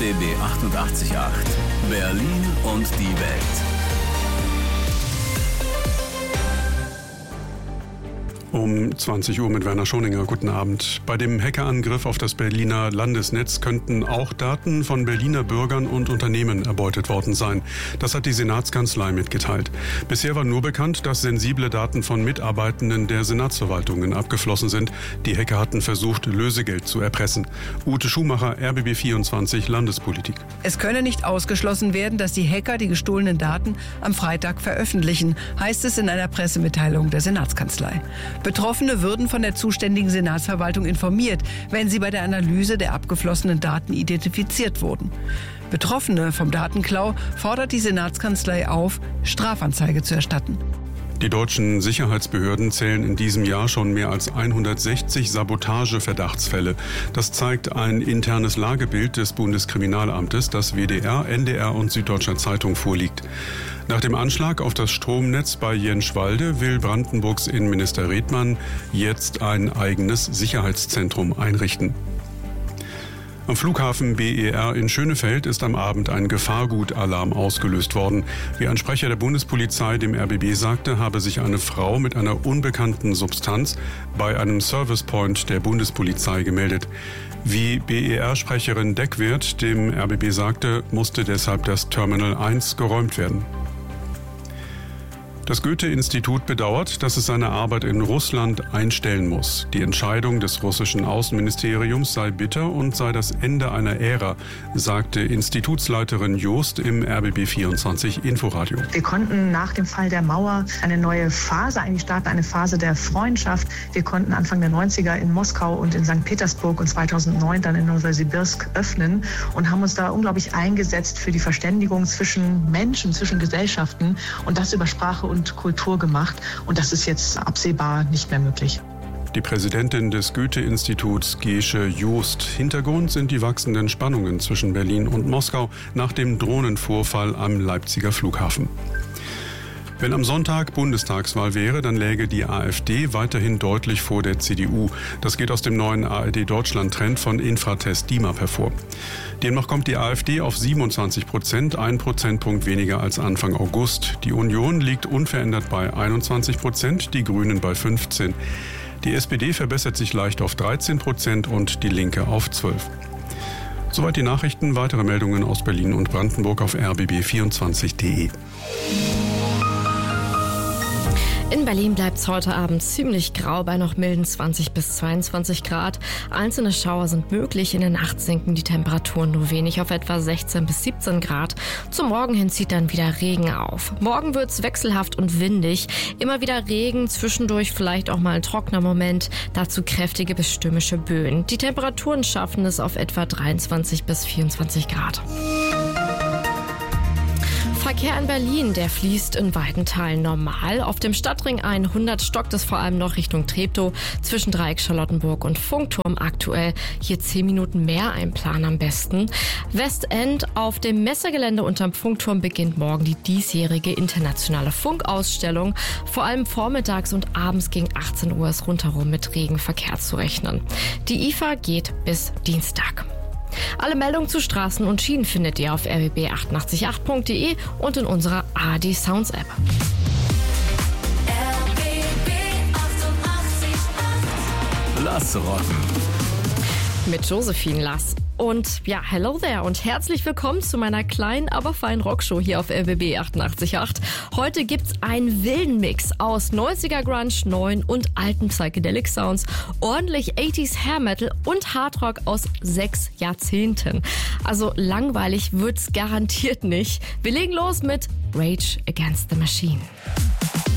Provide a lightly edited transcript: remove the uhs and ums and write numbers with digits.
RBB 88.8 Berlin und die Welt. Um 20 Uhr mit Werner Schoninger. Guten Abend. Bei dem Hackerangriff auf das Berliner Landesnetz könnten auch Daten von Berliner Bürgern und Unternehmen erbeutet worden sein. Das hat die Senatskanzlei mitgeteilt. Bisher war nur bekannt, dass sensible Daten von Mitarbeitenden der Senatsverwaltungen abgeflossen sind. Die Hacker hatten versucht, Lösegeld zu erpressen. Ute Schumacher, RBB 24 Landespolitik. Es könne nicht ausgeschlossen werden, dass die Hacker die gestohlenen Daten am Freitag veröffentlichen, heißt es in einer Pressemitteilung der Senatskanzlei. Betroffene würden von der zuständigen Senatsverwaltung informiert, wenn sie bei der Analyse der abgeflossenen Daten identifiziert wurden. Betroffene vom Datenklau fordert die Senatskanzlei auf, Strafanzeige zu erstatten. Die deutschen Sicherheitsbehörden zählen in diesem Jahr schon mehr als 160 Sabotageverdachtsfälle. Das zeigt ein internes Lagebild des Bundeskriminalamtes, das WDR, NDR und Süddeutscher Zeitung vorliegt. Nach dem Anschlag auf das Stromnetz bei Jenschwalde will Brandenburgs Innenminister Redmann jetzt ein eigenes Sicherheitszentrum einrichten. Am Flughafen BER in Schönefeld ist am Abend ein Gefahrgutalarm ausgelöst worden. Wie ein Sprecher der Bundespolizei dem RBB sagte, habe sich eine Frau mit einer unbekannten Substanz bei einem Servicepoint der Bundespolizei gemeldet. Wie BER-Sprecherin Deckwirth dem RBB sagte, musste deshalb das Terminal 1 geräumt werden. Das Goethe-Institut bedauert, dass es seine Arbeit in Russland einstellen muss. Die Entscheidung des russischen Außenministeriums sei bitter und sei das Ende einer Ära, sagte Institutsleiterin Joost im RBB 24 Inforadio. Wir konnten nach dem Fall der Mauer eine neue Phase eigentlich starten, eine Phase der Freundschaft. Wir konnten Anfang der 90er in Moskau und in St. Petersburg und 2009 dann in Novosibirsk öffnen und haben uns da unglaublich eingesetzt für die Verständigung zwischen Menschen, zwischen Gesellschaften und das über Sprache und Kultur gemacht. Und das ist jetzt absehbar nicht mehr möglich. Die Präsidentin des Goethe-Instituts, Gesche Joost. Hintergrund sind die wachsenden Spannungen zwischen Berlin und Moskau nach dem Drohnenvorfall am Leipziger Flughafen. Wenn am Sonntag Bundestagswahl wäre, dann läge die AfD weiterhin deutlich vor der CDU. Das geht aus dem neuen ARD-Deutschland-Trend von Infratest DIMAP hervor. Demnach kommt die AfD auf 27%, 1 Prozentpunkt weniger als Anfang August. Die Union liegt unverändert bei 21%, die Grünen bei 15%. Die SPD verbessert sich leicht auf 13% und die Linke auf 12%. Soweit die Nachrichten. Weitere Meldungen aus Berlin und Brandenburg auf rbb24.de. In Berlin bleibt es heute Abend ziemlich grau bei noch milden 20 bis 22 Grad. Einzelne Schauer sind möglich. In der Nacht sinken die Temperaturen nur wenig auf etwa 16 bis 17 Grad. Zum Morgen hin zieht dann wieder Regen auf. Morgen wird es wechselhaft und windig. Immer wieder Regen, zwischendurch vielleicht auch mal ein trockener Moment. Dazu kräftige bis stürmische Böen. Die Temperaturen schaffen es auf etwa 23 bis 24 Grad. Verkehr in Berlin, der fließt in weiten Teilen normal. Auf dem Stadtring 100 stockt es vor allem noch Richtung Treptow zwischen Dreieck Charlottenburg und Funkturm aktuell. Hier 10 Minuten mehr einplanen am besten. Westend auf dem Messegelände unterm Funkturm beginnt morgen die diesjährige internationale Funkausstellung. Vor allem vormittags und abends gegen 18 Uhr ist rundherum mit Regenverkehr zu rechnen. Die IFA geht bis Dienstag. Alle Meldungen zu Straßen und Schienen findet ihr auf rbb888.de und in unserer ARD Sounds App. Lass rocken. Mit Josephine Lass. Und ja, hello there und herzlich willkommen zu meiner kleinen, aber feinen Rockshow hier auf RBB 88.8. Heute gibt's einen wilden Mix aus 90er Grunge, neuen und alten Psychedelic Sounds, ordentlich 80s Hair Metal und Hardrock aus 6 Jahrzehnten. Also langweilig wird's garantiert nicht. Wir legen los mit Rage Against the Machine.